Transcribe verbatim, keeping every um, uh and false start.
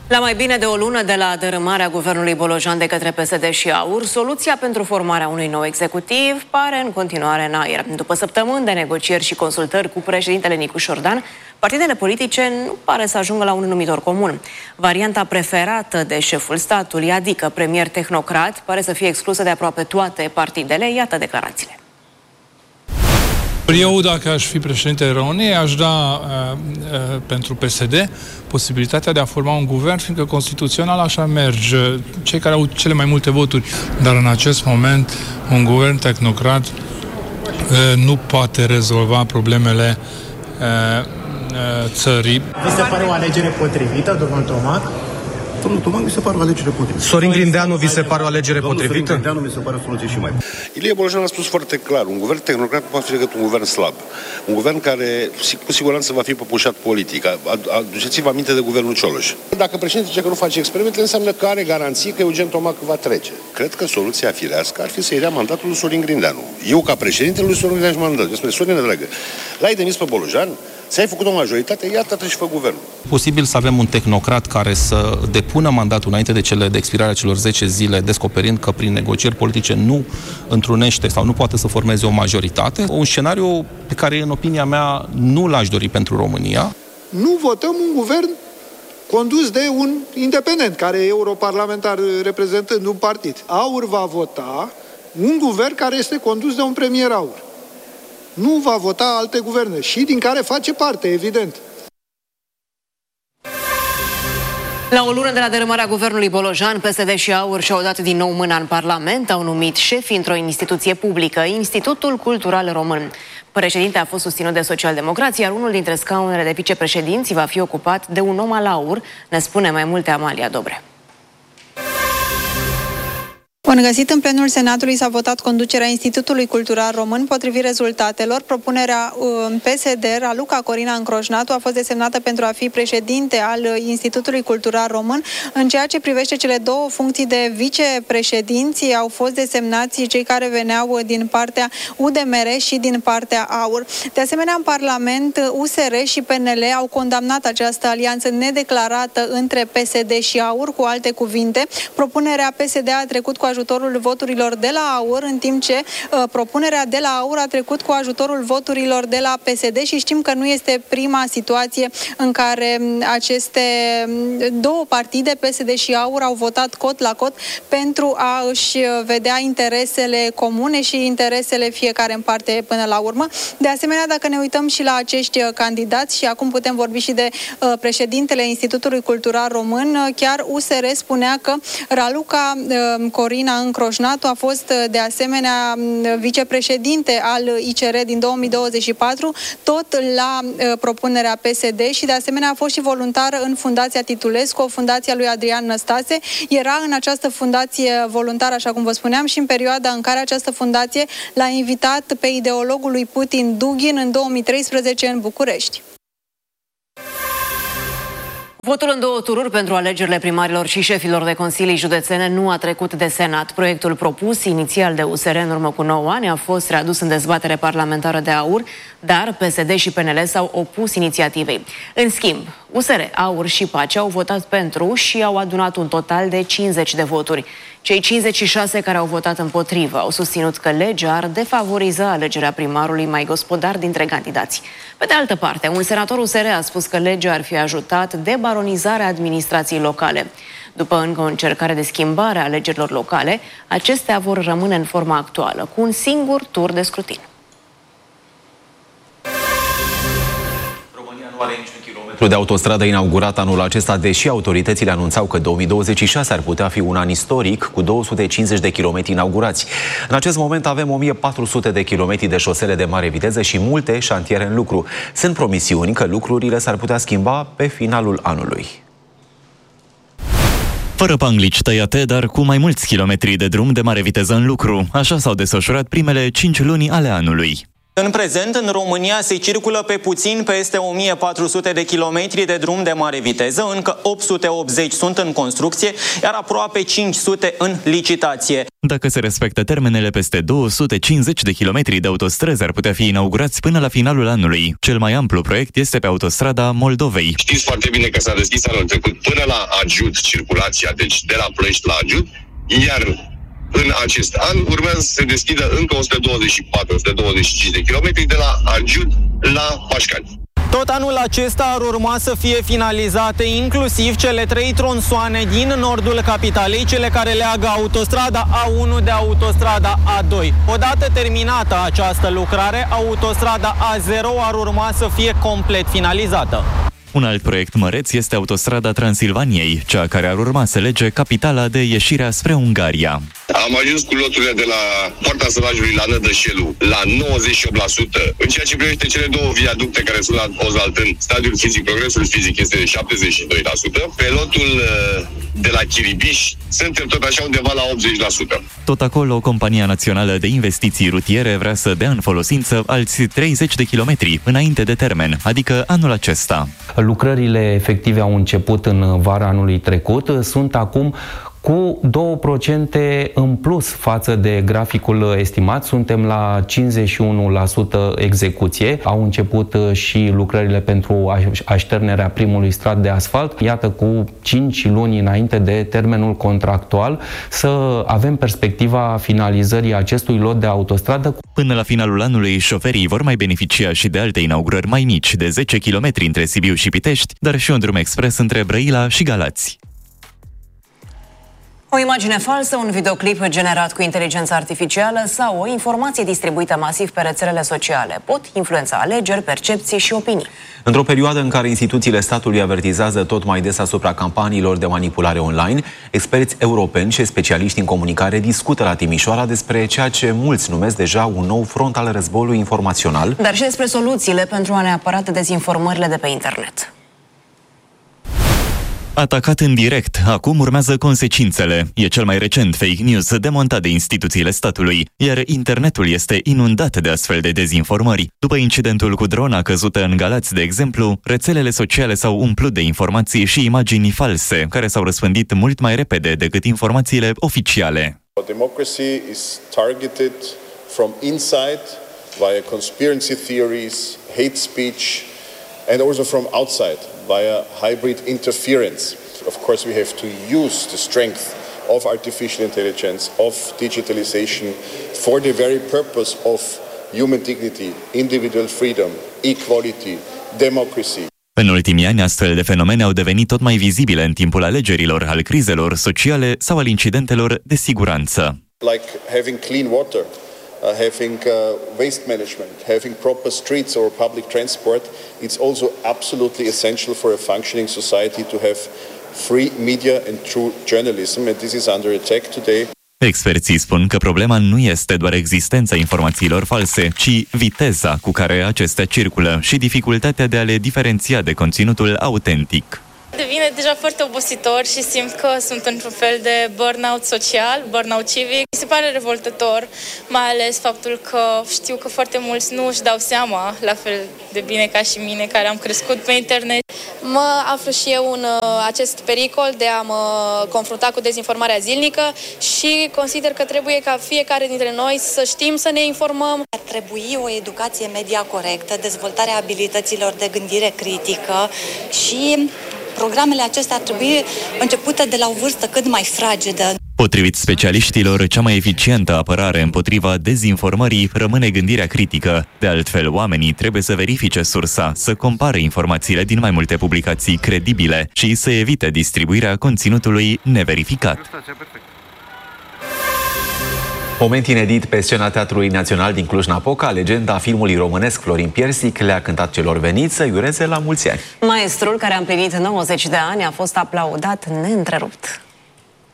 La mai bine de o lună de la dărâmarea guvernului Bolojan de către P S D și AUR, soluția pentru formarea unui nou executiv pare în continuare în aer. După săptămâni de negocieri și consultări cu președintele Nicu Șordan, partidele politice nu pare să ajungă la un numitor comun. Varianta preferată de șeful statului, adică premier tehnocrat, pare să fie exclusă de aproape toate partidele. Iată declarațiile. Eu, dacă aș fi președintele României, aș da uh, uh, pentru P S D posibilitatea de a forma un guvern, fiindcă constituțional așa merge. Cei care au cele mai multe voturi, dar în acest moment un guvern tehnocrat uh, nu poate rezolva problemele uh, uh, țării. Vi se pare o alegere potrivită, domnul Toma? Domnul Toma mi se pare o alegere potrivită. Sorin Grindeanu vi se pare o alegere Domnul potrivită? Sorin Grindeanu mi se pare o soluție și mai bună. Ilie Bolojan a spus foarte clar, un guvern tehnocrat nu poate fi decât un guvern slab. Un guvern care cu siguranță va fi păpușat politic. Aduceți-vă aminte de guvernul Cioloș. Dacă președintele zice că nu face experimente, înseamnă că are garanții că Eugen Tomac va trece. Cred că soluția firească ar fi să-i rea mandatul lui Sorin Grindeanu. Eu, ca președinte, lui Sorin Grindeanu mandat. Eu spun, Sorin, dragă, l-ai demis pe Bolojan, ți-ai făcut o majoritate, iată, trebuie și fă guvernul. Posibil să avem un tehnocrat care să depună mandatul înainte de, cele, de expirarea celor zece zile, descoperind că prin negocieri politice nu întrunește sau nu poate să formeze o majoritate. Un scenariu pe care, în opinia mea, nu l-aș dori pentru România. Nu votăm un guvern condus de un independent, care e europarlamentar reprezentând un partid. AUR va vota un guvern care este condus de un premier AUR. Nu va vota alte guverne și din care face parte, evident. La o lună de la dărâmarea guvernului Bolojan, P S D și AUR și-au dat din nou mâna în Parlament, au numit șefi într-o instituție publică, Institutul Cultural Român. Președinte a fost susținut de socialdemocrați, iar unul dintre scaunele de vicepreședinți va fi ocupat de un om al AUR, ne spune mai multe Amalia Dobre. Bun găsit, în plenul Senatului s-a votat conducerea Institutului Cultural Român. Potrivit rezultatelor, propunerea P S D, Raluca Corina Încroșnatu, a fost desemnată pentru a fi președinte al Institutului Cultural Român. În ceea ce privește cele două funcții de vicepreședinți, au fost desemnați cei care veneau din partea U D M R și din partea AUR. De asemenea, în Parlament, U S R și P N L au condamnat această alianță nedeclarată între P S D și AUR. Cu alte cuvinte, propunerea P S D a trecut cu ajutorul voturilor de la AUR, în timp ce uh, propunerea de la AUR a trecut cu ajutorul voturilor de la P S D și știm că nu este prima situație în care aceste două partide, P S D și AUR, au votat cot la cot pentru a își vedea interesele comune și interesele fiecare în parte până la urmă. De asemenea, dacă ne uităm și la acești candidați, și acum putem vorbi și de uh, președintele Institutului Cultural Român, chiar U S R spunea că Raluca uh, Corina Încroșnatu a fost de asemenea vicepreședinte al I C R din două mii douăzeci și patru, tot la uh, propunerea P S D, și de asemenea a fost și voluntară în Fundația Titulescu, o fundație a lui Adrian Năstase. Era în această fundație voluntară, așa cum vă spuneam, și în perioada în care această fundație l-a invitat pe ideologul lui Putin, Dugin, în două mii treisprezece în București. Votul în două tururi pentru alegerile primarilor și șefilor de consilii județene nu a trecut de Senat. Proiectul propus inițial de U S R în urmă cu nouă ani a fost readus în dezbatere parlamentară de AUR, dar P S D și P N L s-au opus inițiativei. În schimb, U S R, AUR și PACE au votat pentru și au adunat un total de cincizeci de voturi. Cei cincizeci și șase care au votat împotrivă au susținut că legea ar defavoriza alegerea primarului mai gospodar dintre candidați. Pe de altă parte, un senator U S R a spus că legea ar fi ajutat debaronizarea administrației locale. După încă o încercare de schimbare a alegerilor locale, acestea vor rămâne în forma actuală, cu un singur tur de scrutin. România nu are niciun kilometru de autostradă inaugurat anul acesta, deși autoritățile anunțau că două mii douăzeci și șase ar putea fi un an istoric, cu două sute cincizeci de kilometri inaugurați. În acest moment avem o mie patru sute de kilometri de șosele de mare viteză și multe șantiere în lucru. Sunt promisiuni că lucrurile s-ar putea schimba pe finalul anului. Fără panglici tăiate, dar cu mai mulți kilometri de drum de mare viteză în lucru. Așa s-au desfășurat primele cinci luni ale anului. În prezent, în România se circulă pe puțin peste o mie patru sute de kilometri de drum de mare viteză, încă opt sute optzeci sunt în construcție, iar aproape cinci sute în licitație. Dacă se respectă termenele, peste două sute cincizeci de kilometri de autostrăzi ar putea fi inaugurați până la finalul anului. Cel mai amplu proiect este pe autostrada Moldovei. Știți foarte bine că s-a deschis anul trecut până la Agiut circulația, deci de la Ploiești la Agiut, iar în acest an urmează să se deschidă încă o sută douăzeci și patru - o sută douăzeci și cinci de kilometri de la Agiut la Pașcani. Tot anul acesta ar urma să fie finalizate inclusiv cele trei tronsoane din nordul capitalei, cele care leagă autostrada A unu de autostrada A doi. Odată terminată această lucrare, autostrada A zero ar urma să fie complet finalizată. Un alt proiect măreț este autostrada Transilvaniei, cea care ar urma să lege capitala de ieșirea spre Ungaria. Am ajuns cu loturile de la Poarta Sălajului la Nădășelu la nouăzeci și opt la sută. În ceea ce privește cele două viaducte care sunt la Ozaltân, stadiul fizic, progresul fizic este de șaptezeci și doi la sută. Pe lotul de la Chiribiș suntem tot așa undeva la optzeci la sută. Tot acolo, Compania Națională de Investiții Rutiere vrea să dea în folosință alți treizeci de kilometri înainte de termen, adică anul acesta. Lucrările efective au început în vara anului trecut, sunt acum cu două la sută în plus față de graficul estimat. Suntem la cincizeci și unu la sută execuție. Au început și lucrările pentru așternerea primului strat de asfalt. Iată, cu cinci luni înainte de termenul contractual, să avem perspectiva finalizării acestui lot de autostradă. Până la finalul anului, șoferii vor mai beneficia și de alte inaugurări mai mici, de zece kilometri între Sibiu și Pitești, dar și un drum expres între Brăila și Galați. O imagine falsă, un videoclip generat cu inteligență artificială sau o informație distribuită masiv pe rețelele sociale pot influența alegeri, percepții și opinii. Într-o perioadă în care instituțiile statului avertizează tot mai des asupra campaniilor de manipulare online, experți europeni și specialiști în comunicare discută la Timișoara despre ceea ce mulți numesc deja un nou front al războiului informațional, dar și despre soluțiile pentru a ne apăra de dezinformările de pe internet. Atacat în direct, acum urmează consecințele. E cel mai recent fake news demontat de instituțiile statului, iar internetul este inundat de astfel de dezinformări. După incidentul cu drona căzută în Galați, de exemplu, rețelele sociale s-au umplut de informații și imagini false, care s-au răspândit mult mai repede decât informațiile oficiale. Democracy is targeted from inside via conspiracy theories, hate speech, and also from outside via hybrid interference. Of course, we have to use the strength of artificial intelligence, of digitalization, for the very purpose of human dignity, individual freedom, equality, democracy. În ultimii ani, astfel de fenomene au devenit tot mai vizibile în timpul alegerilor, al crizelor sociale sau al incidentelor de siguranță. Like having clean water, Uh, having uh, waste management, having proper streets or public transport, it's also absolutely essential for a functioning society to have free media and true journalism, and this is under attack today. Experții spun că problema nu este doar existența informațiilor false, ci viteza cu care acestea circulă și dificultatea de a le diferenția de conținutul autentic. Devine deja foarte obositor și simt că sunt într-un fel de burnout social, burnout civic. Mi se pare revoltător, mai ales faptul că știu că foarte mulți nu își dau seama, la fel de bine ca și mine, care am crescut pe internet. Mă aflu și eu în acest pericol de a mă confrunta cu dezinformarea zilnică și consider că trebuie ca fiecare dintre noi să știm să ne informăm. Ar trebui o educație media corectă, dezvoltarea abilităților de gândire critică și programele acestea ar trebui începute de la o vârstă cât mai fragedă. Potrivit specialiștilor, cea mai eficientă apărare împotriva dezinformării rămâne gândirea critică. De altfel, oamenii trebuie să verifice sursa, să compare informațiile din mai multe publicații credibile și să evite distribuirea conținutului neverificat. Moment inedit pe scena Teatrului Național din Cluj-Napoca, legenda filmului românesc Florin Piersic le-a cântat celor veniți să-i ureze la mulți ani. Maestrul, care a împlinit nouăzeci de ani, a fost aplaudat neîntrerupt.